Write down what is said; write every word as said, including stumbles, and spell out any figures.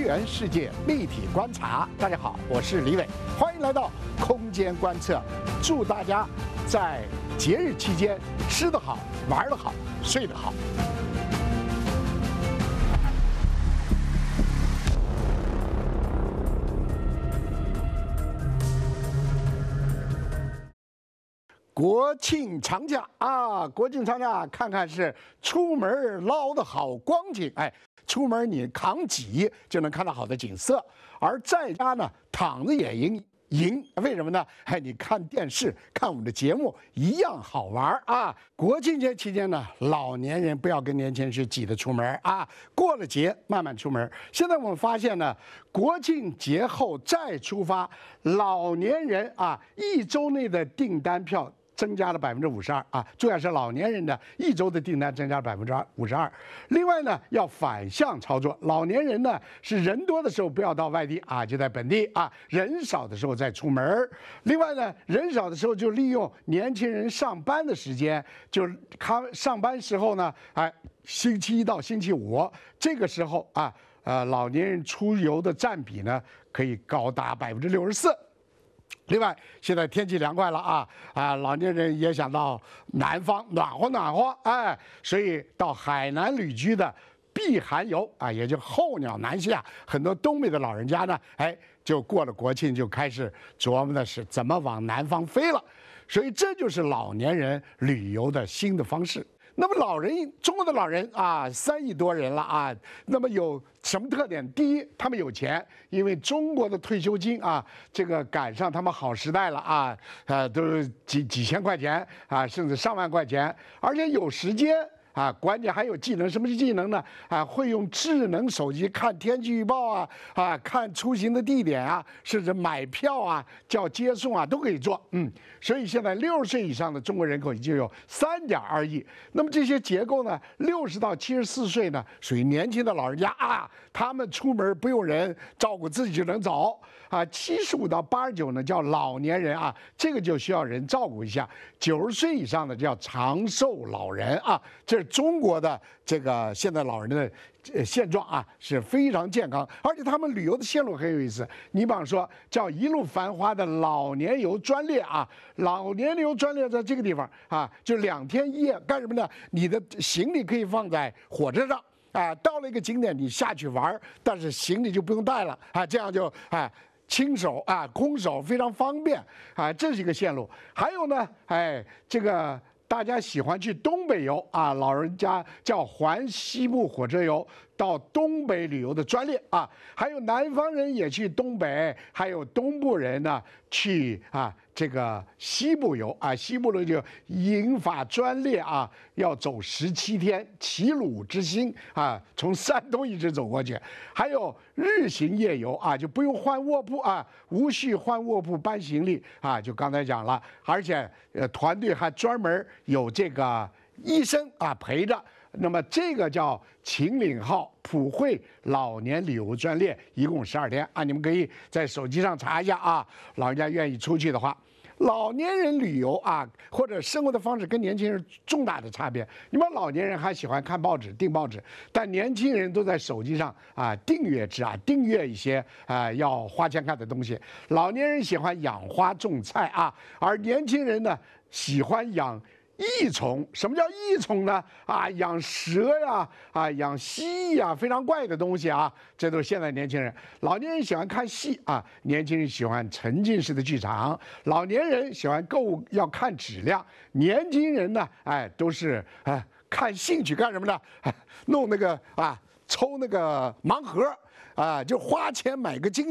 元世界立体观察。大家好，我是李伟，欢迎来到空间观测。祝大家在节日期间吃得好、玩得好、睡得好。国庆长假啊，国庆长假看看是出门捞的好光景，哎，出门你扛戟就能看到好的景色，而在家呢躺着也赢赢，为什么呢？哎，你看电视看我们的节目一样好玩啊！国庆节期间呢，老年人不要跟年轻人去挤着出门啊，过了节慢慢出门。现在我们发现呢，国庆节后再出发，老年人啊一周内的订单票增加了百分之五十二啊，主要是老年人的一周的订单增加百分之五十二。另外呢，要反向操作，老年人呢是人多的时候不要到外地啊，就在本地啊；人少的时候再出门。另外呢，人少的时候就利用年轻人上班的时间，就他上班时候呢，哎，星期一到星期五这个时候啊，呃，老年人出游的占比呢可以高达百分之六十四。另外，现在天气凉快了啊啊，老年人也想到南方暖和暖和，哎，所以到海南旅居的避寒游啊，也就候鸟南下，很多东北的老人家呢，哎，就过了国庆就开始琢磨的是怎么往南方飞了，所以这就是老年人旅游的新的方式。那么老人，中国的老人啊，三亿多人了啊。那么有什么特点？第一，他们有钱，因为中国的退休金啊，这个赶上他们好时代了啊，呃，都是几几千块钱啊，甚至上万块钱，而且有时间。啊，关键还有技能，什么是技能呢？啊，会用智能手机看天气预报啊，啊，看出行的地点啊，甚至买票啊、叫接送啊，都可以做。嗯，所以现在六十岁以上的中国人口已经有三点二亿。那么这些结构呢，六十到七十四岁呢，属于年轻的老人家啊，他们出门不用人照顾，自己就能走。啊，七十五到八十九呢叫老年人啊，这个就需要人照顾一下。九十岁以上的叫长寿老人啊，这是中国的这个现在老人的现状啊，是非常健康，而且他们旅游的线路很有意思。你比方说叫一路繁华的老年游专列啊，老年游专列在这个地方啊，就两天一夜干什么呢？你的行李可以放在火车上啊，到了一个景点你下去玩，但是行李就不用带了啊，这样就啊。轻手啊，空手非常方便啊，这是一个线路。还有呢，哎，这个大家喜欢去东北游啊，老人家叫环西部火车游，到东北旅游的专列啊。还有南方人也去东北，还有东部人呢去啊这个西部游啊，西部的就银发专列啊，要走十七天，齐鲁之星啊，从山东一直走过去。还有日行夜游啊，就不用换卧铺啊，无需换卧铺搬行李啊，就刚才讲了，而且呃团队还专门有这个医生啊陪着。那么这个叫秦岭号普惠老年旅游专列，一共十二天啊，你们可以在手机上查一下啊，老人家愿意出去的话。老年人旅游啊，或者生活的方式跟年轻人重大的差别。你们老年人还喜欢看报纸、订报纸，但年轻人都在手机上啊订阅制啊，订阅一些啊要花钱看的东西。老年人喜欢养花种菜啊，而年轻人呢喜欢养益虫。什么叫益虫呢？啊，养蛇呀，啊，养蜥蜴呀，非常怪的东西啊，这都是现在年轻人。老年人喜欢看戏啊，年轻人喜欢沉浸式的剧场。老年人喜欢购物要看质量，年轻人呢，哎，都是哎看兴趣，干什么呢？哎、弄那个啊，抽那个盲盒啊，就花钱买个精。